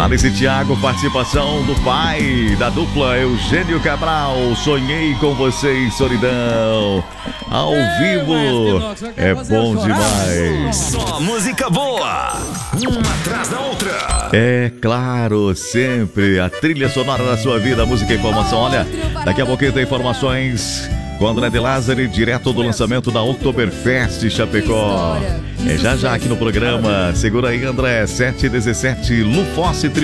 Alice Thiago, participação do pai da dupla Eugênio Cabral. Sonhei com você em solidão. Ao vivo é bom demais. Só música boa, uma atrás da outra. É claro, sempre a trilha sonora da sua vida, música e informação. Olha, daqui a pouquinho tem informações com André de Lázari, direto do lançamento da Oktoberfest Chapecó. É já aqui no programa. Segura aí, André, 7h17, Lufosse